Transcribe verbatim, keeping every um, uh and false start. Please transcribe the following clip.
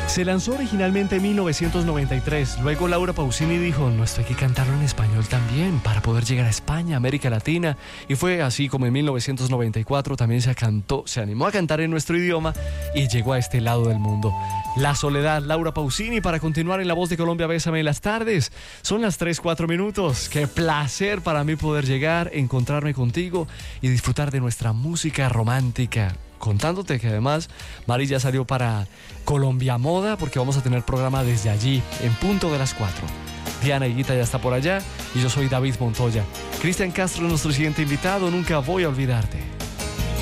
Se lanzó originalmente en mil novecientos noventa y tres. Luego Laura Pausini dijo, no, esto hay que cantarlo en español también para poder llegar a España, América Latina. Y fue así como en mil novecientos noventa y cuatro también se cantó, se animó a cantar en nuestro idioma y llegó a este lado del mundo. La Soledad, Laura Pausini, para continuar en La Voz de Colombia, Bésame en las tardes. Son las tres, cuatro minutos. Qué placer para mí poder llegar, encontrarme contigo y disfrutar de nuestra música romántica. Contándote que además Mari ya salió para Colombia Moda porque vamos a tener programa desde allí en punto de las cuatro. Diana Higuita ya está por allá y yo soy David Montoya. Cristian Castro es nuestro siguiente invitado. Nunca voy a olvidarte.